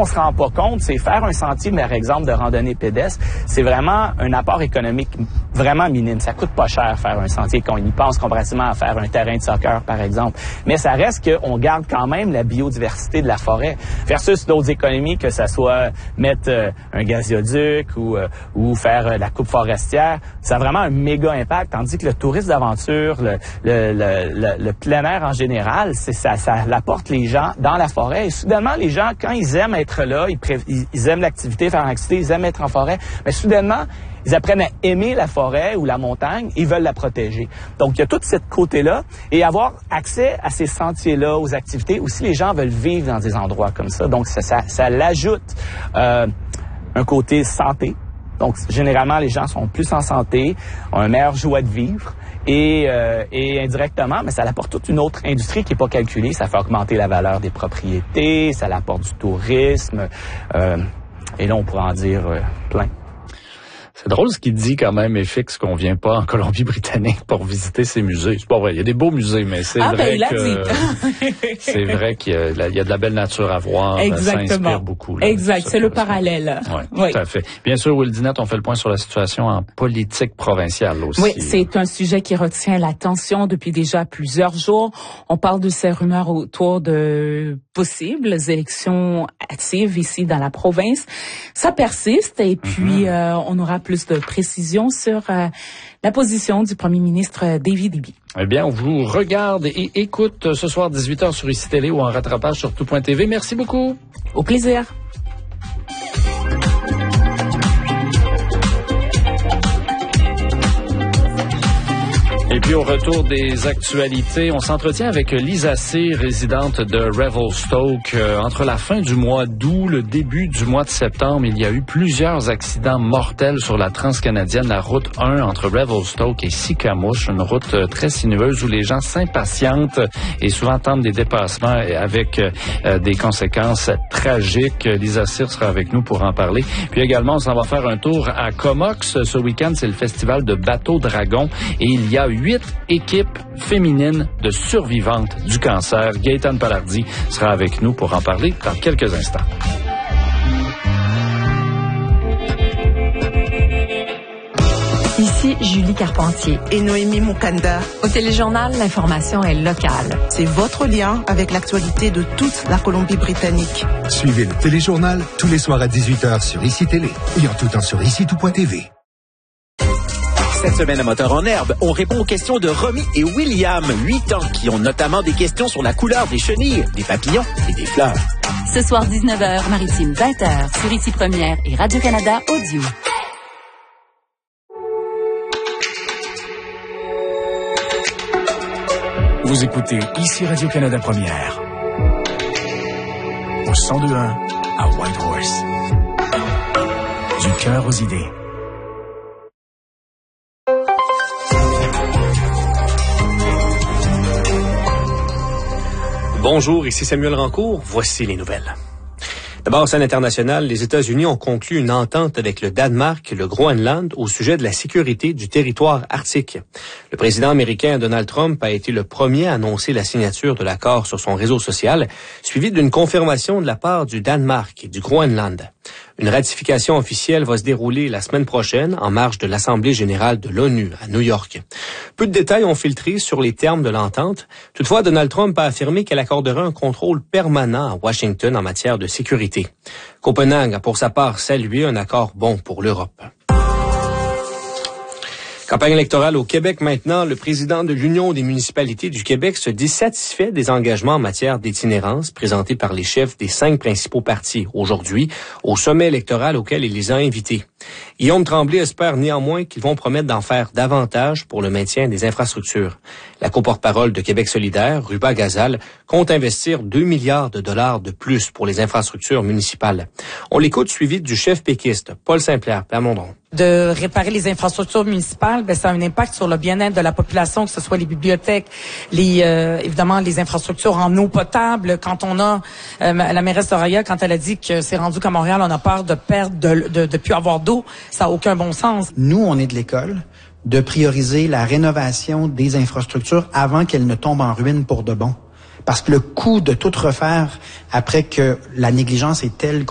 qu'on se rend pas compte, c'est faire un sentier, par exemple, de randonnée pédestre, c'est vraiment un apport économique vraiment minime. Ça coûte pas cher faire un sentier qu'on y pense comparativement à faire un terrain de soccer, par exemple. Mais ça reste qu'on garde quand même la biodiversité de la forêt versus d'autres économies, que ça soit mettre un gazoduc ou faire la coupe forestière. Ça a vraiment un méga impact, tandis que le tourisme d'aventure, le plein air en général, ça apporte les gens dans la forêt. Et soudainement, les gens, quand ils aiment être là, ils aiment l'activité, faire l'activité, ils aiment être en forêt, mais soudainement, ils apprennent à aimer la forêt ou la montagne, ils veulent la protéger. Donc, il y a tout ce côté-là. Et avoir accès à ces sentiers-là, aux activités, aussi les gens veulent vivre dans des endroits comme ça. Donc, ça l'ajoute un côté santé. Donc, généralement, les gens sont plus en santé, ont un meilleur joie de vivre. Et indirectement, mais ça apporte toute une autre industrie qui n'est pas calculée. Ça fait augmenter la valeur des propriétés, ça apporte du tourisme. Et là, on pourrait en dire plein. C'est drôle ce qu'il dit quand même, FX, qu'on vient pas en Colombie-Britannique pour visiter ces musées. C'est pas vrai, il y a des beaux musées, mais c'est vrai que c'est vrai qu'il y a de la belle nature à voir. Exactement. Ça inspire beaucoup. Là, exact, c'est le parallèle. Oui, tout à fait. Bien sûr, Will Dinette, on fait le point sur la situation en politique provinciale aussi. Oui, c'est un sujet qui retient l'attention depuis déjà plusieurs jours. On parle de ces rumeurs autour de possibles élections hâtives ici dans la province. Ça persiste et puis on aura plus de précisions sur la position du premier ministre David Eby. Eh bien, on vous regarde et écoute ce soir 18h sur ICI Télé ou en rattrapage sur tout.tv. Merci beaucoup. Au plaisir. Et puis au retour des actualités, on s'entretient avec Lisa C, résidente de Revelstoke. Entre la fin du mois d'août, le début du mois de septembre, il y a eu plusieurs accidents mortels sur la transcanadienne, la route 1 entre Revelstoke et Sicamouche, une route très sinueuse où les gens s'impatientent et souvent tentent des dépassements avec des conséquences tragiques. Lisa C sera avec nous pour en parler. Puis également, on s'en va faire un tour à Comox. Ce week-end, c'est le festival de bateaux dragons et il y a 8 équipes féminines de survivantes du cancer. Gaëtane Palardi sera avec nous pour en parler dans quelques instants. Ici Julie Carpentier et Noémie Moukanda. Au Téléjournal, l'information est locale. C'est votre lien avec l'actualité de toute la Colombie-Britannique. Suivez le Téléjournal tous les soirs à 18h sur ICI Télé et en tout temps sur ICI-tout.tv. Cette semaine à Moteur en herbe, on répond aux questions de Romy et William, 8 ans, qui ont notamment des questions sur la couleur des chenilles, des papillons et des fleurs. Ce soir 19h, Maritime 20h, sur ICI Première et Radio-Canada Audio. Vous écoutez ici Radio-Canada Première. Au 102.1 à Whitehorse. Du cœur aux idées. Bonjour, ici Samuel Rancourt. Voici les nouvelles. D'abord, scène internationale, les États-Unis ont conclu une entente avec le Danemark et le Groenland au sujet de la sécurité du territoire arctique. Le président américain Donald Trump a été le premier à annoncer la signature de l'accord sur son réseau social, suivi d'une confirmation de la part du Danemark et du Groenland. Une ratification officielle va se dérouler la semaine prochaine en marge de l'Assemblée générale de l'ONU à New York. Peu de détails ont filtré sur les termes de l'entente. Toutefois, Donald Trump a affirmé qu'elle accorderait un contrôle permanent à Washington en matière de sécurité. Copenhague a pour sa part salué un accord bon pour l'Europe. Campagne électorale au Québec maintenant. Le président de l'Union des municipalités du Québec se dit satisfait des engagements en matière d'itinérance présentés par les chefs des 5 principaux partis aujourd'hui au sommet électoral auquel il les a invités. Guillaume Tremblay espère néanmoins qu'ils vont promettre d'en faire davantage pour le maintien des infrastructures. La co-porte-parole de Québec solidaire, Ruba Gazal, compte investir 2 milliards de dollars de plus pour les infrastructures municipales. On l'écoute suivi du chef péquiste, Paul Saint-Pierre Plamondon. De réparer les infrastructures municipales, ça a un impact sur le bien-être de la population, que ce soit les bibliothèques, évidemment les infrastructures en eau potable. Quand on a la mairesse Soraya, quand elle a dit que c'est rendu qu'à Montréal, on a peur de perdre, de plus avoir d'eau, ça n'a aucun bon sens. Nous, on est de l'école de prioriser la rénovation des infrastructures avant qu'elles ne tombent en ruine pour de bon. Parce que le coût de tout refaire après que la négligence est telle